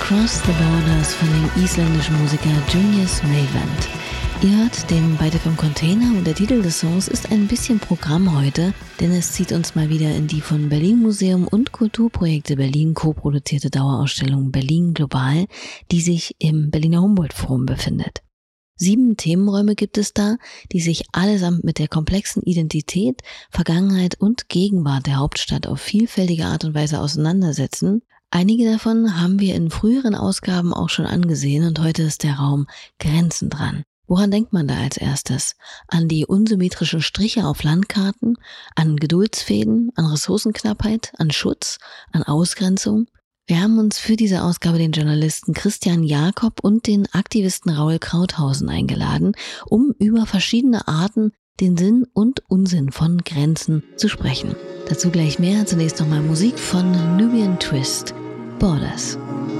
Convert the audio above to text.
Across the Borders von dem isländischen Musiker Junius Meyvant. Ihr hört den Byte FM Container und der Titel des Songs ist ein bisschen Programm heute, denn es zieht uns mal wieder in die von Berlin Museum und Kulturprojekte Berlin co-produzierte Dauerausstellung Berlin Global, die sich im Berliner Humboldt-Forum befindet. 7 Themenräume gibt es da, die sich allesamt mit der komplexen Identität, Vergangenheit und Gegenwart der Hauptstadt auf vielfältige Art und Weise auseinandersetzen. Einige davon haben wir in früheren Ausgaben auch schon angesehen und heute ist der Raum Grenzen dran. Woran denkt man da als erstes? An die unsymmetrischen Striche auf Landkarten, an Geduldsfäden, an Ressourcenknappheit, an Schutz, an Ausgrenzung? Wir haben uns für diese Ausgabe den Journalisten Christian Jakob und den Aktivisten Raul Krauthausen eingeladen, um über verschiedene Arten, den Sinn und Unsinn von Grenzen zu sprechen. Dazu gleich mehr, zunächst nochmal Musik von Nubian Twist, Borders.